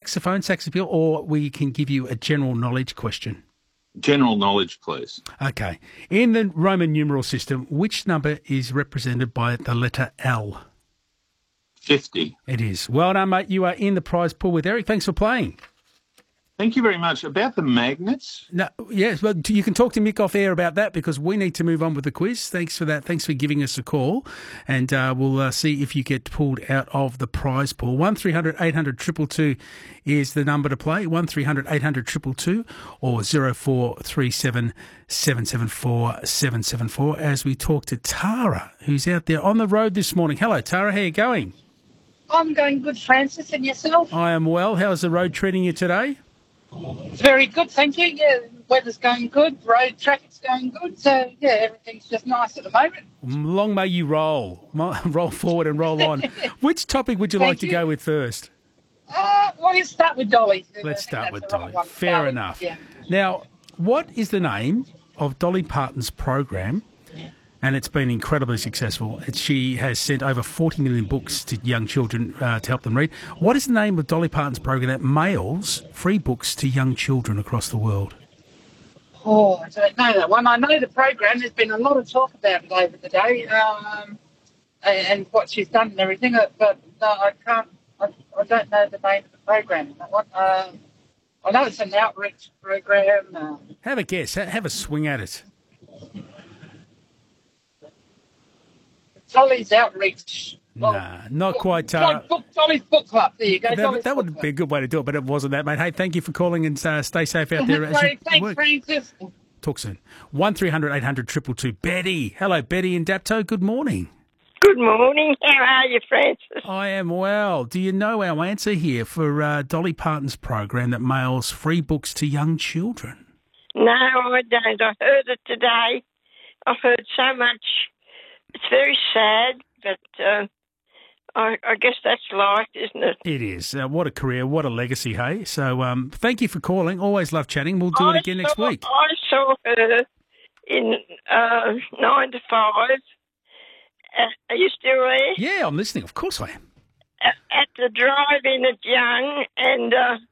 saxophone, sax appeal, or we can give you a general knowledge question? General knowledge, please. Okay. In the Roman numeral system, which number is represented by the letter L? 50. It is. Well done, mate. You are in the prize pool with Eric. Thanks for playing. Thank you very much. About the magnets? No, yes, well, you can talk to Mick off air about that because we need to move on with the quiz. Thanks for that. Thanks for giving us a call. And we'll see if you get pulled out of the prize pool. 1300 800 222 is the number to play. 1300 800 222 or 0437 774 774 as we talk to Tara, who's out there on the road this morning. Hello, Tara. How are you going? I'm going good, Francis, and yourself? I am well. How's the road treating you today? It's very good, thank you. Yeah, weather's going good, road traffic's going good, so yeah, everything's just nice at the moment. Long may you roll. Roll forward and roll on. Which topic would you like to go with first? Well, let's start with Dolly. Let's start with the right Dolly. one. Fair Dolly, enough. Yeah. Now, what is the name of Dolly Parton's program? And it's been incredibly successful. She has sent over 40 million books to young children to help them read. What is the name of Dolly Parton's program that mails free books to young children across the world? Oh, I don't know that one. I know the program. There's been a lot of talk about it over the day and what she's done and everything, but no, I can't. I don't know the name of the program. That one. I know it's an outreach program. Have a guess. Have a swing at it. Dolly's Outreach. Nah, not quite. Dolly's Book Club. There you go. That would be a good way to do it, but it wasn't that, mate. Hey, thank you for calling and stay safe out there. Thanks, Francis. Talk soon. 1300 800 222. Betty. Hello, Betty in Dapto. Good morning. Good morning. How are you, Francis? I am well. Do you know our answer here for Dolly Parton's program that mails free books to young children? No, I don't. I heard it today. I've heard so much. It's very sad, but I guess that's life, isn't it? It is. What a career, what a legacy, hey? So thank you for calling. Always love chatting. We'll do it again next week. I saw her in 9 to 5. Are you still there? Yeah, I'm listening. Of course I am. At the drive-in at Young, and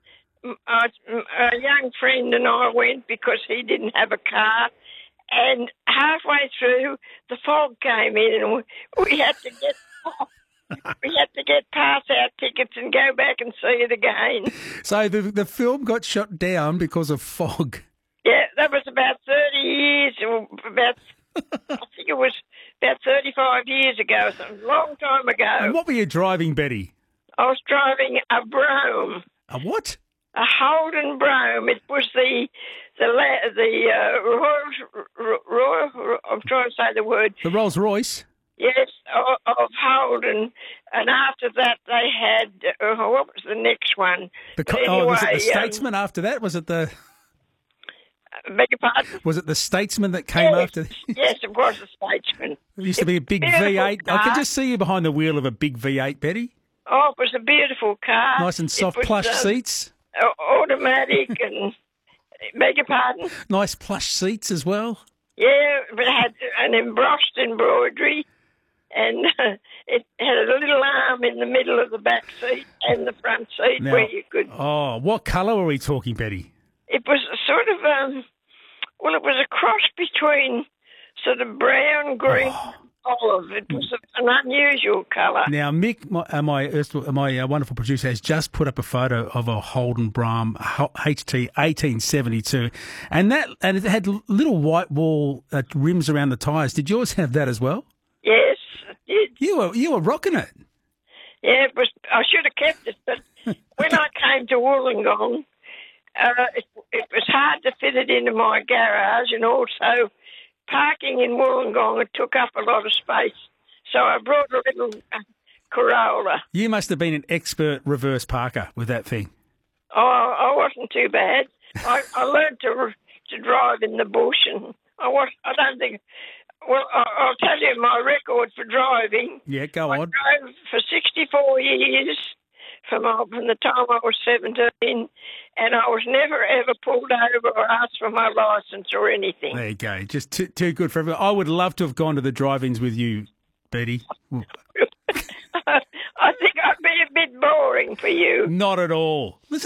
a young friend and I went because he didn't have a car. And halfway through, the fog came in, and we had to get pass out tickets and go back and see it again. So the film got shut down because of fog. Yeah, that was about 30 years, or I think it was about 35 years ago, so a long time ago. And what were you driving, Betty? I was driving a Brougham. A what? A Holden Brougham. It was the Royal, I'm trying to say the word. The Rolls Royce? Yes, of Holden. And after that they had, what was the next one? Was it the Statesman after that? Was it the... Beg your pardon? Was it the Statesman that came after? Yes, it was the Statesman. It used to be a big V8. Car. I could just see you behind the wheel of a big V8, Betty. Oh, it was a beautiful car. Nice and soft plush seats. Automatic and... Beg your pardon? Nice plush seats as well. Yeah, it had an embossed embroidery, and it had a little arm in the middle of the back seat and the front seat where you could... Oh, what colour were we talking, Betty? It was sort of, it was a cross between sort of brown, green, olive. It was an unusual colour. Now, Mick, my wonderful producer, has just put up a photo of a Holden Brougham HT 1872, and it had little white wall rims around the tyres. Did yours have that as well? Yes, it did. You were rocking it. Yeah, it was. I should have kept it, but when I came to Wollongong, it was hard to fit it into my garage, and also parking in Wollongong, it took up a lot of space. So I brought a little Corolla. You must have been an expert reverse parker with that thing. Oh, I wasn't too bad. I learned to drive in the bush, and I don't think... Well, I'll tell you my record for driving. Yeah, go on. I drove for 64 years from the time I was 17, and I was never, ever pulled over or asked for my licence or anything. There you go. Just too good for everyone. I would love to have gone to the drive-ins with you, Betty. I think I'd be a bit boring for you. Not at all. Listen.